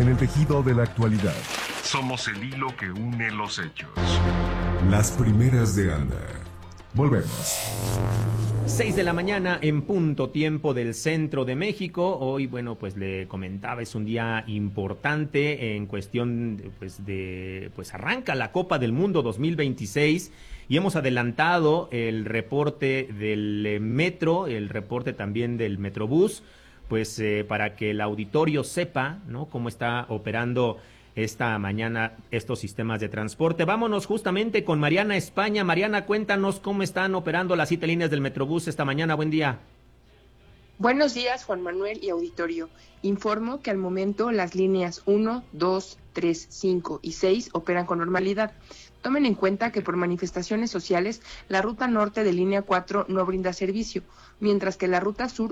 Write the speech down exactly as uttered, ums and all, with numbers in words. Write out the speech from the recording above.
en el tejido de la actualidad. Somos el hilo que une los hechos. Las primeras de Anda. Volvemos. Seis de la mañana en punto, tiempo del centro de México. Hoy, bueno, pues le comentaba, es un día importante en cuestión, pues de, pues arranca la Copa del Mundo dos mil veintiséis y hemos adelantado el reporte del metro, el reporte también del Metrobús, pues eh, para que el auditorio sepa, ¿no?, cómo está operando esta mañana estos sistemas de transporte. Vámonos justamente con Mariana España. Mariana, cuéntanos cómo están operando las siete líneas del Metrobús esta mañana. Buen día. Buenos días, Juan Manuel y auditorio. Informo que al momento las líneas uno, dos, tres, cinco y seis operan con normalidad. Tomen en cuenta que por manifestaciones sociales, la ruta norte de línea cuatro no brinda servicio, mientras que la ruta sur